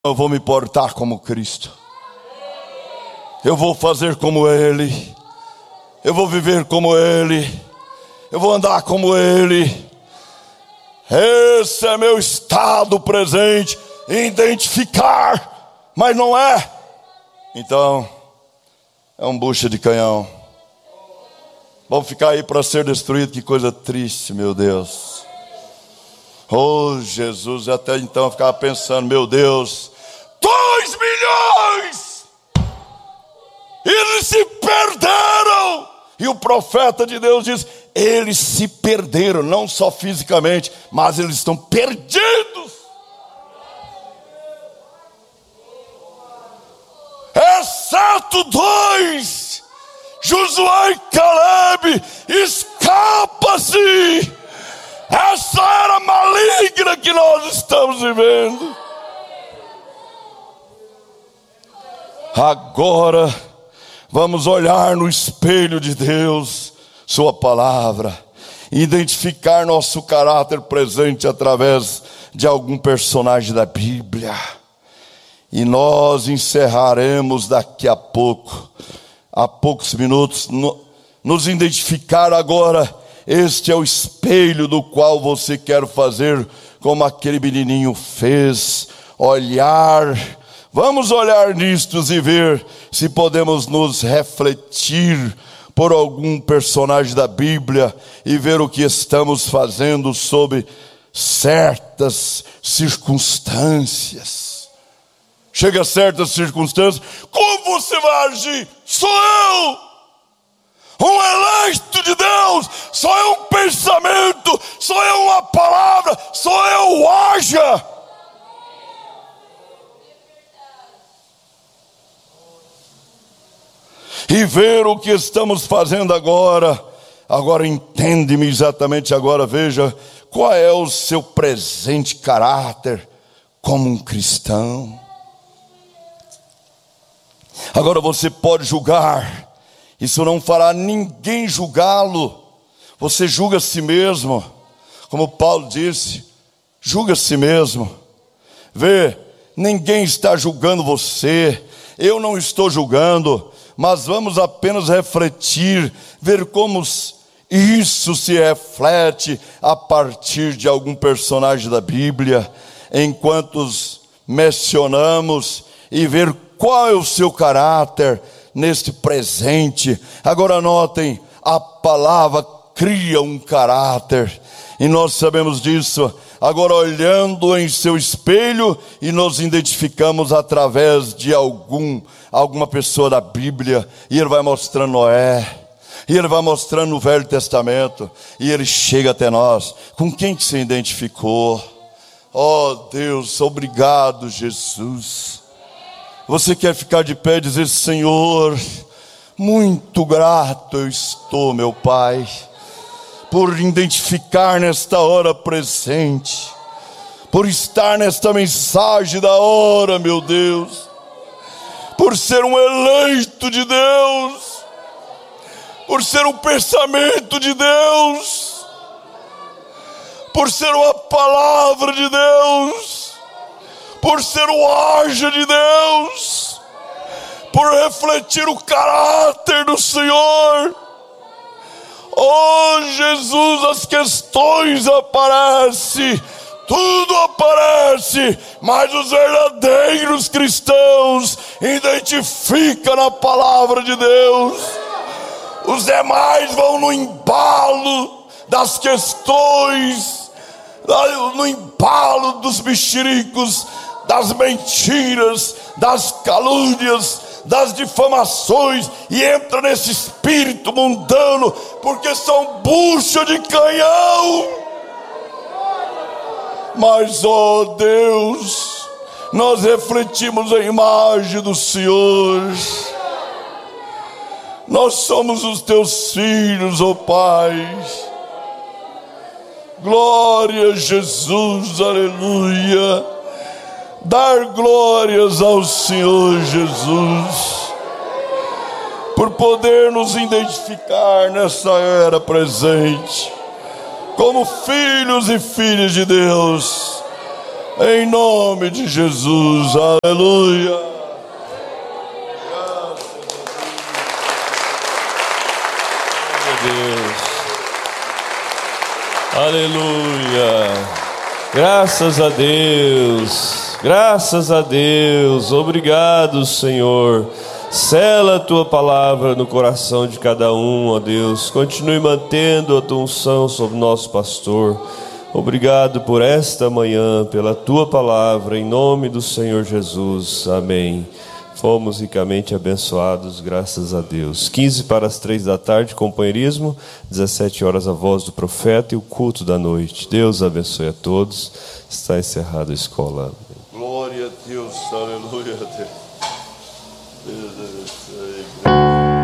Eu vou me portar como Cristo. Eu vou fazer como Ele. Eu vou viver como Ele. Eu vou andar como Ele. Esse é meu estado presente. Identificar, mas não é. Então, é um bucha de canhão. Vamos ficar aí para ser destruído. Que coisa triste, meu Deus. Oh, Jesus, até então eu ficava pensando, meu Deus, 2 milhões! Eles se perderam! E o profeta de Deus diz, eles se perderam, não só fisicamente, mas eles estão perdidos. Exceto 2, Josué e Caleb, escapa-se. Essa era maligna que nós estamos vivendo. Agora vamos olhar no espelho de Deus, sua palavra, identificar nosso caráter presente através de algum personagem da Bíblia. E nós encerraremos daqui a poucos minutos, nos identificar agora. Este é o espelho do qual você quer fazer como aquele menininho fez, olhar. Vamos olhar nistos e ver se podemos nos refletir por algum personagem da Bíblia e ver o que estamos fazendo sob certas circunstâncias. Chega a certas circunstâncias, como você vai agir? Sou eu! Um eleito de Deus, só é um pensamento, só é uma palavra, só eu haja. E ver o que estamos fazendo agora. Agora entende-me exatamente agora, veja qual é o seu presente caráter como um cristão. Agora você pode julgar. Isso não fará ninguém julgá-lo. Você julga a si mesmo. Como Paulo disse, julga a si mesmo. Vê, ninguém está julgando você. Eu não estou julgando. Mas vamos apenas refletir, ver como isso se reflete a partir de algum personagem da Bíblia. Enquanto mencionamos e ver qual é o seu caráter neste presente. Agora notem, a palavra cria um caráter, e nós sabemos disso. Agora olhando em seu espelho, e nos identificamos através de alguma pessoa da Bíblia, e ele vai mostrando Noé, e ele vai mostrando o Velho Testamento, e ele chega até nós. Com quem que se identificou? Oh Deus, obrigado Jesus. Você quer ficar de pé e dizer, Senhor, muito grato eu estou, meu Pai, por identificar nesta hora presente, por estar nesta mensagem da hora, meu Deus, por ser um eleito de Deus, por ser um pensamento de Deus, por ser uma palavra de Deus, por ser o haja de Deus, por refletir o caráter do Senhor. Oh Jesus, as questões aparecem, tudo aparece, mas os verdadeiros cristãos identificam na palavra de Deus. Os demais vão no embalo das questões, no embalo dos mexericos, das mentiras, das calúnias, das difamações, e entra nesse espírito mundano, porque são bucha de canhão. Mas, ó Deus, nós refletimos a imagem do Senhor. Nós somos os teus filhos, ó Pai. Glória a Jesus, aleluia. Dar glórias ao Senhor Jesus, por poder nos identificar nessa era presente, como filhos e filhas de Deus. Em nome de Jesus, aleluia. Aleluia, graças a Deus, graças a Deus, obrigado, Senhor. Sela a tua palavra no coração de cada um, ó Deus. Continue mantendo a tua unção sobre o nosso pastor. Obrigado por esta manhã, pela tua palavra, em nome do Senhor Jesus, amém. Fomos ricamente abençoados, graças a Deus. 15 para as 3 da tarde, companheirismo. 17 horas, a voz do profeta e o culto da noite. Deus abençoe a todos. Está encerrada a escola. Glória a Deus, aleluia a Deus.